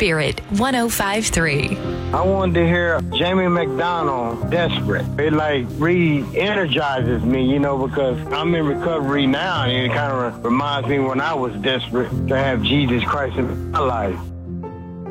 Spirit 105.3. I wanted to hear Jamie McDonald, Desperate. It like re-energizes me, you know, because I'm in recovery now, and it kind of reminds me when I was desperate to have Jesus Christ in my life.